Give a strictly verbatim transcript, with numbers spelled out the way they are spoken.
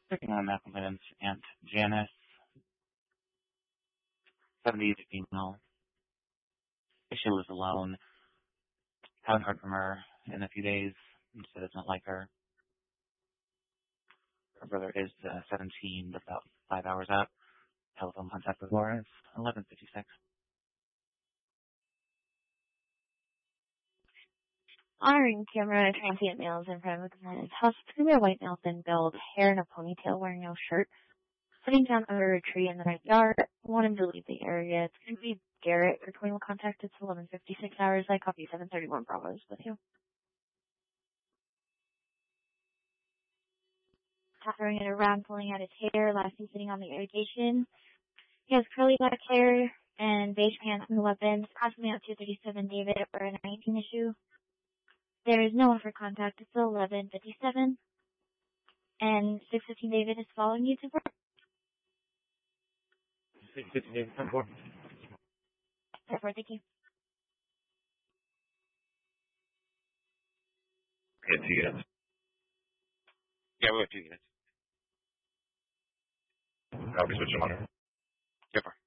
Checking on Appleman's Aunt Janice, seventies female. She lives alone. Haven't heard from her in a few days. She does not like her. Her brother is uh, seventeen, but about five hours out. Telephone contact with Laura is eleven fifty-six. Honoring camera, transient males in front of the house. Three white male, thin build, hair in a ponytail, wearing no shirt. Sitting down under a tree in the backyard. Want him to leave the area. It's going to be Garrett. Recording will contact. It's eleven fifty-six hours. I copy seven thirty-one Bravo's with you. Throwing it around, pulling out his hair. Last he's sitting on the irrigation. He has curly black hair and beige pants and weapons. Approximately out two thirty-seven David or a nineteen issue. There is no one for contact. It's eleven fifty-seven. And six fifteen David is following you to work. six fifteen David, ten four. Therefore, thank you. Yeah, two units. Yeah, we have two units. Copy, switch on. Different.